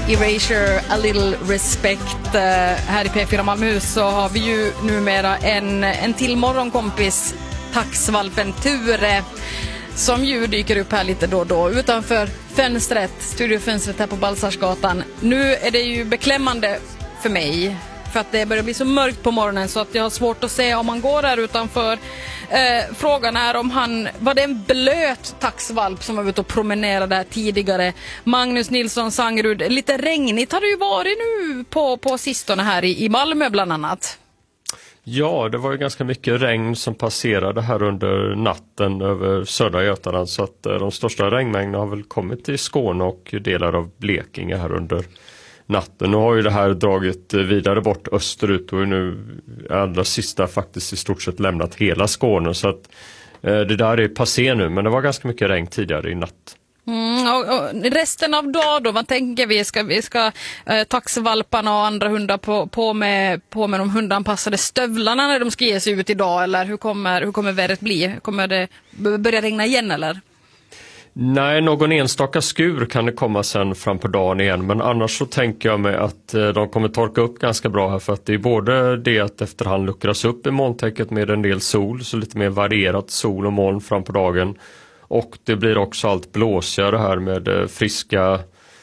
Erasure, A Little Respect. Här i P4 Malmöhus så har vi ju numera en till morgonkompis, taxvalpen Ture, som ju dyker upp här lite då och då utanför fönstret, studiofönstret här på Balsarsgatan. Nu är det ju beklämmande för mig, för att det börjar bli så mörkt på morgonen så att jag har svårt att se om han går där utanför. Frågan är om var det en blöt taxvalp som var ute och promenerade där tidigare. Magnus Nilsson Sangerud, lite regnigt har det ju varit nu på sistone här i Malmö bland annat. Ja, det var ju ganska mycket regn som passerade här under natten över södra Götaland, så att de största regnmängderna har väl kommit till Skåne och delar av Blekinge här under natten. Nu har ju det här dragit vidare bort österut och är nu allra sista faktiskt i stort sett lämnat hela Skåne, så att det där är passé nu, men det var ganska mycket regn tidigare i natt. Och resten av dagen då, vad tänker vi? Ska taxvalparna och andra hundar på med de hundanpassade stövlarna när de ska ge sig ut idag, eller hur kommer vädret bli? Kommer det börja regna igen eller? Nej, någon enstaka skur kan det komma sen fram på dagen igen, men annars så tänker jag mig att de kommer torka upp ganska bra här, för att det är både det att efterhand luckras upp i molntäcket med en del sol, så lite mer varierat sol och moln fram på dagen, och det blir också allt blåsigare här med friska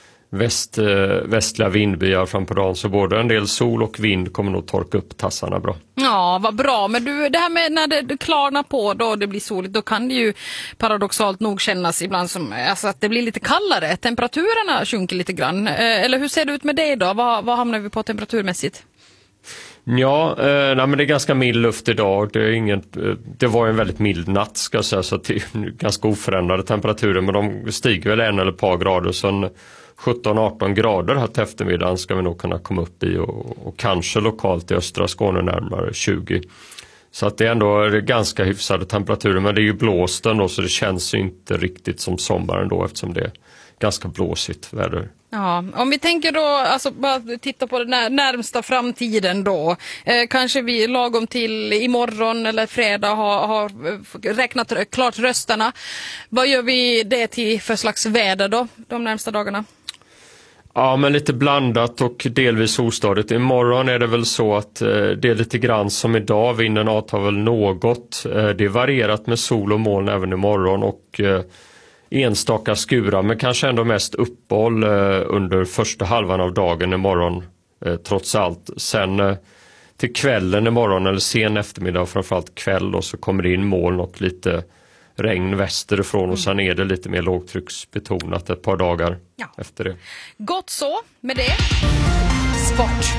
västliga vindbyar fram på dagen, så både en del sol och vind kommer nog torka upp tassarna bra. Ja, vad bra. Men du, det här med när det klarnar på då det blir soligt, då kan det ju paradoxalt nog kännas ibland som att det blir lite kallare. Temperaturerna sjunker lite grann. Eller hur ser det ut med det idag? Vad hamnar vi på temperaturmässigt? Ja, men det är ganska mild luft idag. Det var en väldigt mild natt ska jag säga, så att det är ganska oförändrade temperaturer, men de stiger väl 1 eller ett par grader, så 17-18 grader här till eftermiddagen ska vi nog kunna komma upp i, och kanske lokalt i östra Skåne närmare 20. Så att det är ändå ganska hyfsade temperaturer, men det är ju blåst ändå, så det känns ju inte riktigt som sommaren då, eftersom det är ganska blåsigt väder. Ja, om vi tänker då, alltså bara titta på den närmsta framtiden då, kanske vi lagom till imorgon eller fredag har räknat klart rösterna. Vad gör vi det till för slags väder då, de närmsta dagarna? Ja, men lite blandat och delvis ostadigt. Imorgon är det väl så att det är lite grann som idag, vinden avtar väl något. Det är varierat med sol och moln även imorgon, och enstaka skurar, men kanske ändå mest uppehåll under första halvan av dagen imorgon trots allt. Sen till kvällen imorgon eller sen eftermiddag, framförallt kväll då, så kommer det in moln och lite regn västerifrån, och sen är det lite mer lågtrycksbetonat ett par dagar efter det. Gott så med det. Sport.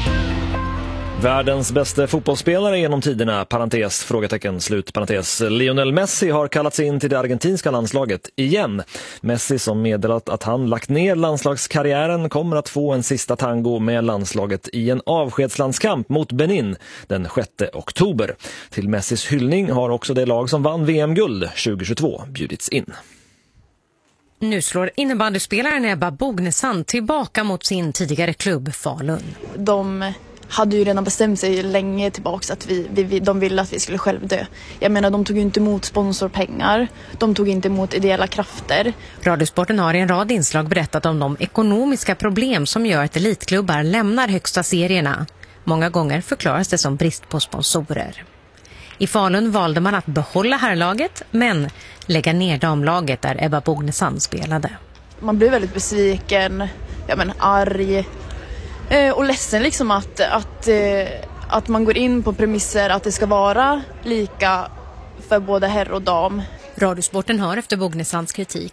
Världens bästa fotbollsspelare genom tiderna, parentes, frågetecken, slut, parentes. Lionel Messi har kallats in till det argentinska landslaget igen. Messi, som meddelat att han lagt ner landslagskarriären, kommer att få en sista tango med landslaget i en avskedslandskamp mot Benin den 6 oktober. Till Messis hyllning har också det lag som vann VM-guld 2022 bjudits in. Nu slår innebandyspelaren Ebba Bognesand tillbaka mot sin tidigare klubb Falun. De hade ju redan bestämt sig länge tillbaka att de ville att vi skulle självdö. Jag menar, de tog ju inte emot sponsorpengar. De tog inte emot ideella krafter. Radiosporten har i en rad inslag berättat om de ekonomiska problem som gör att elitklubbar lämnar högsta serierna. Många gånger förklaras det som brist på sponsorer. I Falun valde man att behålla herrlaget, men lägga ner damlaget där Ebba Bognesand spelade. Man blev väldigt besviken, arg och ledsen liksom att man går in på premisser att det ska vara lika för både herr och dam. Radiosporten har efter Bognesands kritik